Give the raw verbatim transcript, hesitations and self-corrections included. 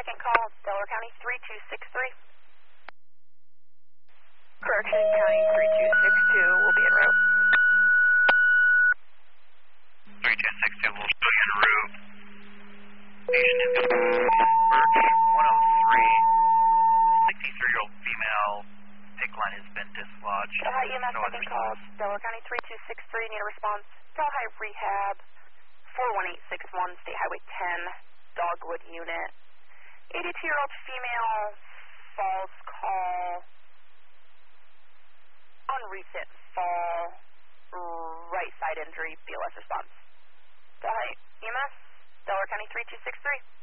second call, Delaware County three two six three. Correction, County three two six two will be en route. three two six two will be en route. Patient is Birch one oh three, sixty-three-year-old female, PICC line has been dislodged. Delhi E M S No second call, Delaware County three two six three, need a response. Delhi Rehab, four one eight six one, State Highway ten, Dogwood Unit. eighty-two-year-old female, falls call, unrecent fall, right side injury, B L S response. Delhi E M S, Delaware County three two six three.